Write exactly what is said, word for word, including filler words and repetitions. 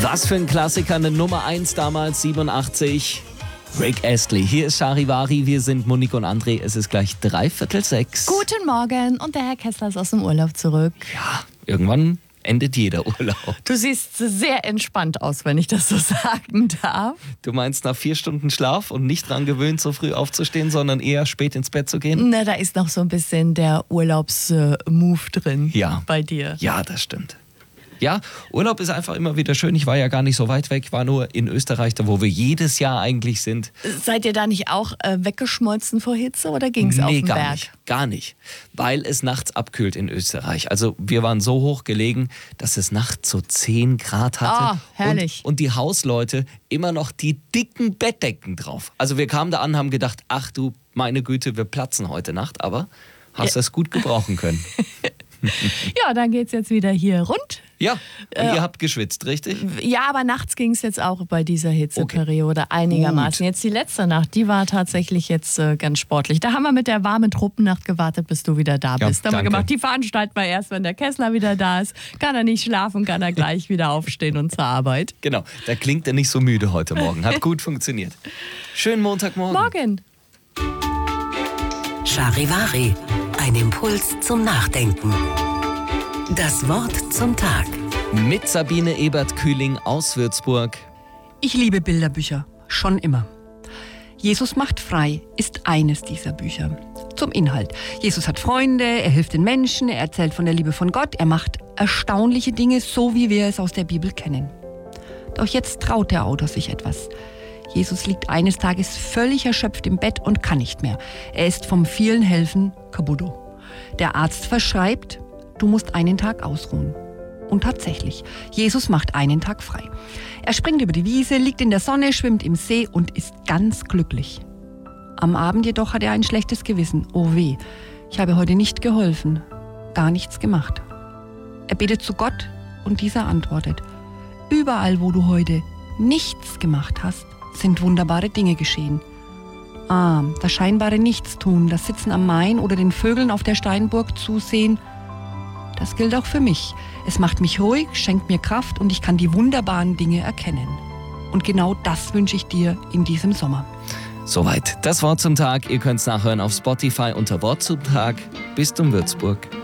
Was für ein Klassiker, eine Nummer eins damals, siebenundachtzig. Rick Astley. Hier ist Charivari, wir sind Monique und André. Es ist gleich dreiviertel sechs. Guten Morgen und der Herr Kessler ist aus dem Urlaub zurück. Ja, irgendwann endet jeder Urlaub. Du siehst sehr entspannt aus, wenn ich das so sagen darf. Du meinst nach vier Stunden Schlaf und nicht dran gewöhnt, so früh aufzustehen, sondern eher spät ins Bett zu gehen? Na, da ist noch so ein bisschen der Urlaubs-Move drin Ja. bei dir. Ja, das stimmt. Ja, Urlaub ist einfach immer wieder schön. Ich war ja gar nicht so weit weg, war nur in Österreich, da wo wir jedes Jahr eigentlich sind. Seid ihr da nicht auch äh, weggeschmolzen vor Hitze oder ging es nee, auf den gar Berg? nicht, gar nicht, weil es nachts abkühlt in Österreich. Also wir waren so hoch gelegen, dass es nachts so zehn Grad hatte. Ah, herrlich. Und, und die Hausleute immer noch die dicken Bettdecken drauf. Also wir kamen da an, haben gedacht, ach du meine Güte, wir platzen heute Nacht, aber hast Ja. das gut gebrauchen können. Ja, dann geht's jetzt wieder hier rund. Ja, und Äh, ihr habt geschwitzt, richtig? Ja, aber nachts ging es jetzt auch bei dieser Hitzeperiode einigermaßen. Gut. Jetzt die letzte Nacht, die war tatsächlich jetzt äh, ganz sportlich. Da haben wir mit der warmen Truppennacht gewartet, bis du wieder da Ja, bist. Da haben wir danke. gemacht, die veranstalten wir erst, wenn der Kessler wieder da ist. Kann er nicht schlafen, kann er gleich wieder aufstehen und zur Arbeit. Genau, da klingt er nicht so müde heute Morgen. Hat gut funktioniert. Schönen Montagmorgen. Morgen. Charivari, ein Impuls zum Nachdenken. Das Wort zum Tag. Mit Sabine Ebert-Kühling aus Würzburg. Ich liebe Bilderbücher, schon immer. Jesus macht frei ist eines dieser Bücher. Zum Inhalt. Jesus hat Freunde, er hilft den Menschen, er erzählt von der Liebe von Gott, er macht erstaunliche Dinge, so wie wir es aus der Bibel kennen. Doch jetzt traut der Autor sich etwas. Jesus liegt eines Tages völlig erschöpft im Bett und kann nicht mehr. Er ist vom vielen Helfen kaputt. Der Arzt verschreibt, du musst einen Tag ausruhen. Und tatsächlich, Jesus macht einen Tag frei. Er springt über die Wiese, liegt in der Sonne, schwimmt im See und ist ganz glücklich. Am Abend jedoch hat er ein schlechtes Gewissen. Oh weh, ich habe heute nicht geholfen, gar nichts gemacht. Er betet zu Gott und dieser antwortet, überall, wo du heute nichts gemacht hast, sind wunderbare Dinge geschehen. Ah, das scheinbare Nichtstun, das Sitzen am Main oder den Vögeln auf der Steinburg zusehen, das gilt auch für mich. Es macht mich ruhig, schenkt mir Kraft und ich kann die wunderbaren Dinge erkennen. Und genau das wünsche ich dir in diesem Sommer. Soweit das Wort zum Tag. Ihr könnt es nachhören auf Spotify unter Wort zum Tag. Bis zum Würzburg.